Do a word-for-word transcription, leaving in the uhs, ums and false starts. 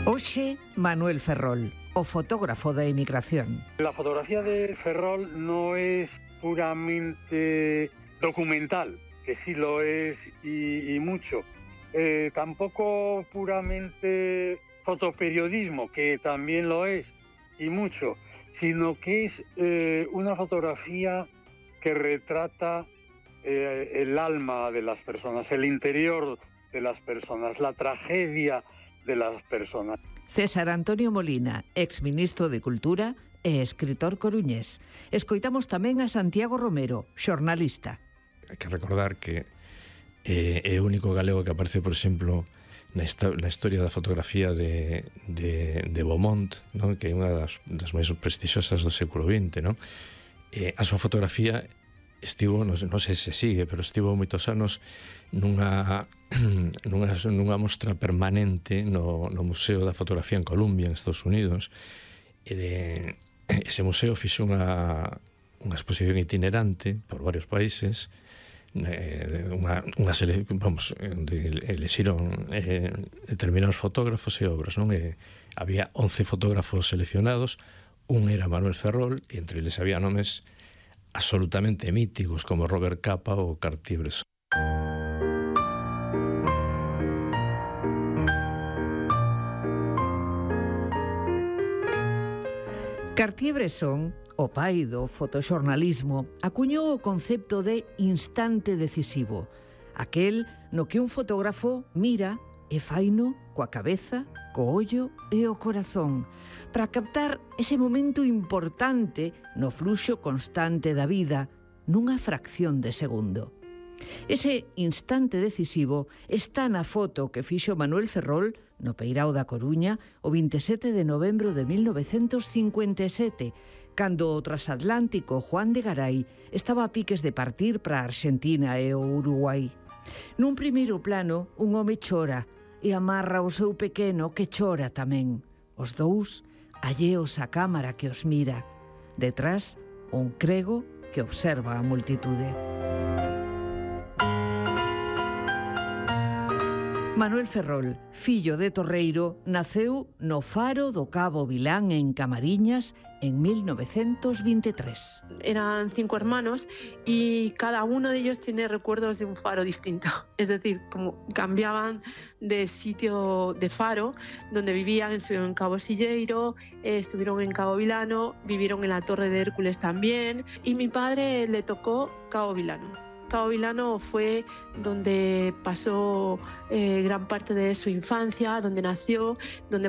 Hoxe, Manuel Ferrol, o fotógrafo da emigración. La fotografía de Ferrol no es puramente documental, que sí lo es y, y mucho. Eh, tampoco puramente fotoperiodismo, que también lo es y mucho, sino que es eh, una fotografía que retrata eh, el alma de las personas, el interior de las personas, la tragedia de las personas. César Antonio Molina, exministro de Cultura e escritor coruñés. Escoitamos tamén a Santiago Romero, xornalista. Hai que recordar que eh, é o único galego que aparece, por exemplo, na, na historia da fotografía de, de, de Beaumont, ¿no? Que é unha das, das máis prestixiosas do século vinte, ¿no? Eh, a súa fotografía estivo, non sei, non sei se sigue, pero estivo moitos anos nunha, nunha, nunha mostra permanente no, no Museo da Fotografía en Columbia, en Estados Unidos, e de, ese museo fixo unha, unha exposición itinerante por varios países, eh, unha, unha sele, vamos, de, elexiron eh, determinados fotógrafos e obras, non? E había once fotógrafos seleccionados, un era Manuel Ferrol, e entre eles había nomes absolutamente míticos como Robert Capa ou Cartier-Bresson. Cartier-Bresson, o pai do fotoxornalismo, acuñou o concepto de instante decisivo, aquel no que un fotógrafo mira e faino coa cabeza, co ollo e o corazón, para captar ese momento importante no fluxo constante da vida, nunha fracción de segundo. Ese instante decisivo está na foto que fixo Manuel Ferrol no Peirao da Coruña o vinte e sete de novembro de mil novecentos cincuenta e sete, cando o transatlántico Juan de Garay estaba a piques de partir para a Arxentina e o Uruguai. Nun primeiro plano, un home chora e amarra o seu pequeno que chora tamén. Os dous, alleos á cámara que os mira. Detrás, un crego que observa a multitude. Manuel Ferrol, fillo de torreiro, naceu no Faro do Cabo Vilán en Camariñas en mil novecientos vinte e tres. Eran cinco hermanos y cada uno de ellos tiene recuerdos de un faro distinto. Es decir, como cambiaban de sitio de faro, donde vivían, estuvieron en Cabo Silleiro, eh, estuvieron en Cabo Vilano, vivieron en la Torre de Hércules también, y mi padre le tocó Cabo Vilano. Cabo Vilano fue donde pasó eh, gran parte de su infancia, donde nació, donde